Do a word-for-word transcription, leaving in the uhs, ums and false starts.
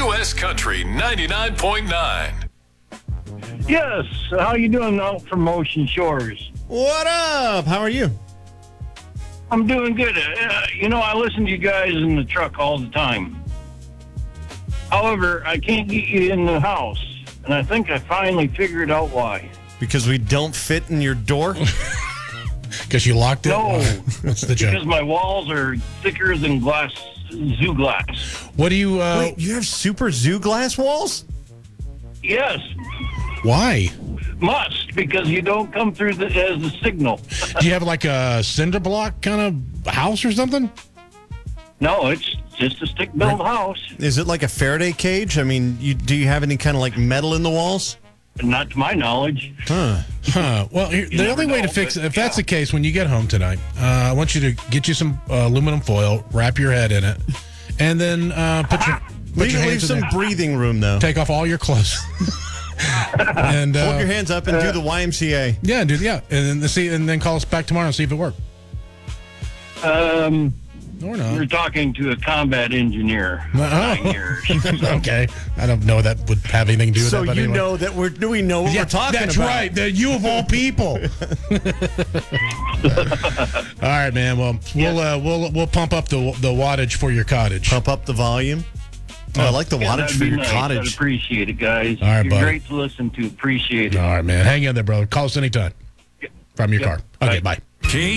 U S Country ninety-nine point nine. Yes, how you doing out from Ocean Shores? What up? How are you? I'm doing good. Uh, you know, I listen to you guys in the truck all the time. However, I can't get you in the house, and I think I finally figured out why. Because we don't fit in your door? Because you locked it? No, That's the joke. because my walls are thicker than glass, zoo glass. What do you, uh, Wait, you have super zoo glass walls? Yes, why? must, because you don't come through the, as a signal. Do you have like a cinder block kind of house or something? No, it's just a stick-built house. Is it like a Faraday cage? I mean, you, do you have any kind of like metal in the walls? Not to my knowledge. Huh. Huh. Well, here, the never only way know, to fix but, it, if that's yeah. the case, when you get home tonight, uh, I want you to get you some uh, aluminum foil, wrap your head in it, and then uh, put your put Leave, your leave hands in some there. breathing room, though. Take off all your clothes. and uh, Hold your hands up and do the Y M C A. Yeah, dude. Yeah, and then see, and then call us back tomorrow and see if it worked. Um, Or you're not. talking to a combat engineer. Oh. Nine years. Okay, I don't know that would have anything to do with So that. But you anyway. know that we're we know what Yeah, we're talking that's about. right. The you of all people. All right, man. Well, we'll uh, we'll we'll pump up the the wattage for your cottage. Pump up the volume. Oh, I like the Yeah, wattage that'd for be your nice. I'd cottage. appreciate it, guys. All right, You're buddy. great to listen to. Appreciate it. All right, man. Hang in there, brother. Call us anytime from your Yep. car. Okay, Bye. bye.